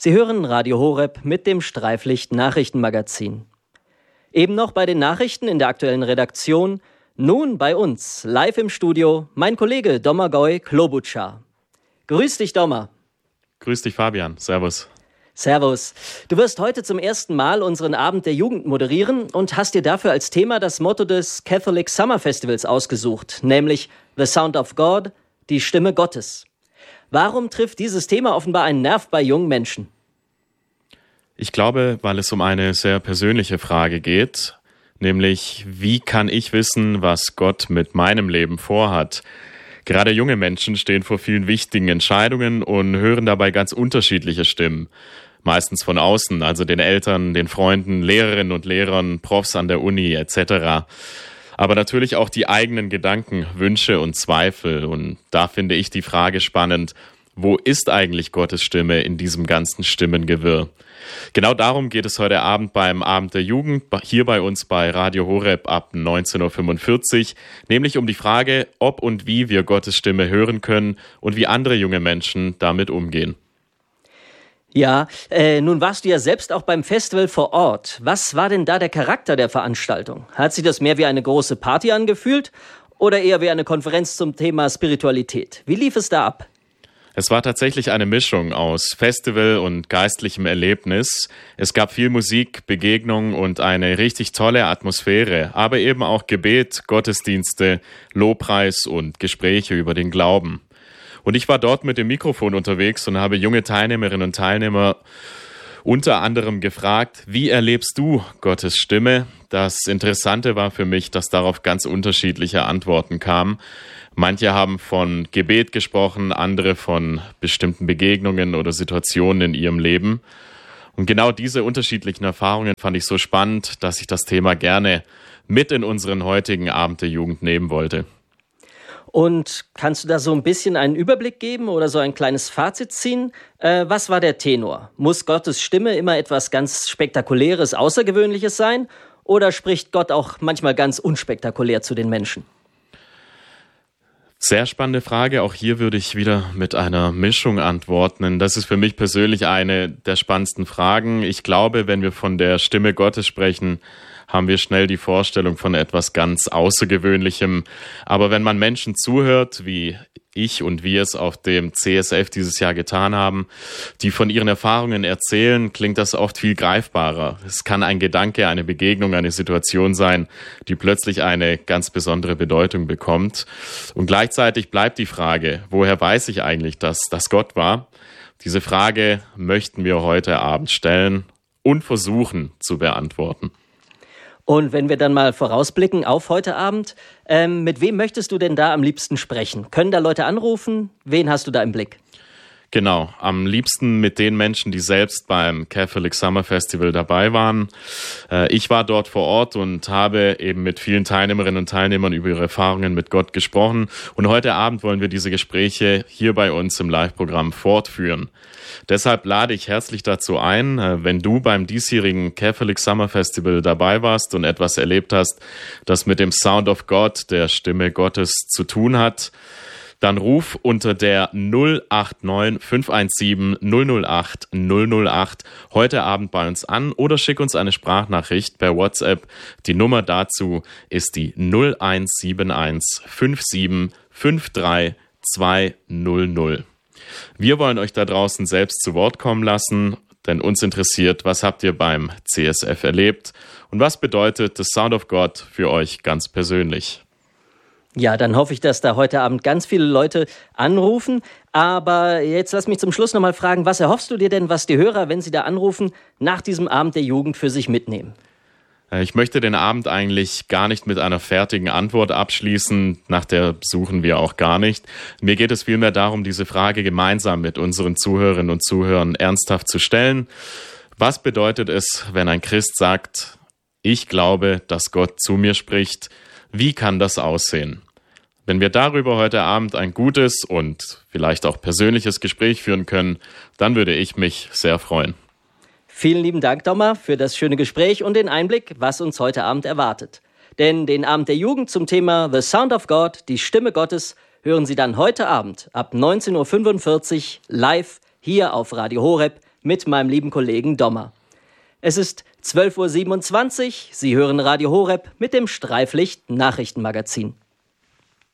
Sie hören Radio Horeb mit dem Streiflicht-Nachrichtenmagazin. Eben noch bei den Nachrichten in der aktuellen Redaktion, nun bei uns, live im Studio, mein Kollege Domagoj Klobuchar. Grüß dich, Doma. Grüß dich, Fabian. Servus. Servus. Du wirst heute zum ersten Mal unseren Abend der Jugend moderieren und hast dir dafür als Thema das Motto des Catholic Summer Festivals ausgesucht, nämlich The Sound of God, die Stimme Gottes. Warum trifft dieses Thema offenbar einen Nerv bei jungen Menschen? Ich glaube, weil es um eine sehr persönliche Frage geht, nämlich wie kann ich wissen, was Gott mit meinem Leben vorhat? Gerade junge Menschen stehen vor vielen wichtigen Entscheidungen und hören dabei ganz unterschiedliche Stimmen. Meistens von außen, also den Eltern, den Freunden, Lehrerinnen und Lehrern, Profs an der Uni etc. Aber natürlich auch die eigenen Gedanken, Wünsche und Zweifel. Und da finde ich die Frage spannend, wo ist eigentlich Gottes Stimme in diesem ganzen Stimmengewirr? Genau darum geht es heute Abend beim Abend der Jugend, hier bei uns bei Radio Horeb ab 19.45 Uhr, nämlich um die Frage, ob und wie wir Gottes Stimme hören können und wie andere junge Menschen damit umgehen. Ja, nun warst du ja selbst auch beim Festival vor Ort. Was war denn da der Charakter der Veranstaltung? Hat sich das mehr wie eine große Party angefühlt oder eher wie eine Konferenz zum Thema Spiritualität? Wie lief es da ab? Es war tatsächlich eine Mischung aus Festival und geistlichem Erlebnis. Es gab viel Musik, Begegnung und eine richtig tolle Atmosphäre, aber eben auch Gebet, Gottesdienste, Lobpreis und Gespräche über den Glauben. Und ich war dort mit dem Mikrofon unterwegs und habe junge Teilnehmerinnen und Teilnehmer unter anderem gefragt, wie erlebst du Gottes Stimme? Das Interessante war für mich, dass darauf ganz unterschiedliche Antworten kamen. Manche haben von Gebet gesprochen, andere von bestimmten Begegnungen oder Situationen in ihrem Leben. Und genau diese unterschiedlichen Erfahrungen fand ich so spannend, dass ich das Thema gerne mit in unseren heutigen Abend der Jugend nehmen wollte. Und kannst du da so ein bisschen einen Überblick geben oder so ein kleines Fazit ziehen? Was war der Tenor? Muss Gottes Stimme immer etwas ganz Spektakuläres, Außergewöhnliches sein? Oder spricht Gott auch manchmal ganz unspektakulär zu den Menschen? Sehr spannende Frage. Auch hier würde ich wieder mit einer Mischung antworten. Das ist für mich persönlich eine der spannendsten Fragen. Ich glaube, wenn wir von der Stimme Gottes sprechen, haben wir schnell die Vorstellung von etwas ganz Außergewöhnlichem. Aber wenn man Menschen zuhört, wie ich und wir es auf dem CSF dieses Jahr getan haben, die von ihren Erfahrungen erzählen, klingt das oft viel greifbarer. Es kann ein Gedanke, eine Begegnung, eine Situation sein, die plötzlich eine ganz besondere Bedeutung bekommt. Und gleichzeitig bleibt die Frage, woher weiß ich eigentlich, dass das Gott war? Diese Frage möchten wir heute Abend stellen und versuchen zu beantworten. Und wenn wir dann mal vorausblicken auf heute Abend, mit wem möchtest du denn da am liebsten sprechen? Können da Leute anrufen? Wen hast du da im Blick? Genau, am liebsten mit den Menschen, die selbst beim Catholic Summer Festival dabei waren. Ich war dort vor Ort und habe eben mit vielen Teilnehmerinnen und Teilnehmern über ihre Erfahrungen mit Gott gesprochen. Und heute Abend wollen wir diese Gespräche hier bei uns im Live-Programm fortführen. Deshalb lade ich herzlich dazu ein, wenn du beim diesjährigen Catholic Summer Festival dabei warst und etwas erlebt hast, das mit dem Sound of God, der Stimme Gottes, zu tun hat, dann ruf unter der 089 517 008 008 heute Abend bei uns an oder schick uns eine Sprachnachricht per WhatsApp. Die Nummer dazu ist die 0171 57 53 200. Wir wollen euch da draußen selbst zu Wort kommen lassen, denn uns interessiert, was habt ihr beim CSF erlebt und was bedeutet The Sound of God für euch ganz persönlich? Ja, dann hoffe ich, dass da heute Abend ganz viele Leute anrufen. Aber jetzt lass mich zum Schluss nochmal fragen, was erhoffst du dir denn, was die Hörer, wenn sie da anrufen, nach diesem Abend der Jugend für sich mitnehmen? Ich möchte den Abend eigentlich gar nicht mit einer fertigen Antwort abschließen, nach der suchen wir auch gar nicht. Mir geht es vielmehr darum, diese Frage gemeinsam mit unseren Zuhörerinnen und Zuhörern ernsthaft zu stellen. Was bedeutet es, wenn ein Christ sagt, ich glaube, dass Gott zu mir spricht? Wie kann das aussehen? Wenn wir darüber heute Abend ein gutes und vielleicht auch persönliches Gespräch führen können, dann würde ich mich sehr freuen. Vielen lieben Dank, Doma, für das schöne Gespräch und den Einblick, was uns heute Abend erwartet. Denn den Abend der Jugend zum Thema The Sound of God, die Stimme Gottes, hören Sie dann heute Abend ab 19.45 Uhr live hier auf Radio Horeb mit meinem lieben Kollegen Dommer. Es ist 12:27 Uhr, Sie hören Radio Horeb mit dem Streiflicht Nachrichtenmagazin.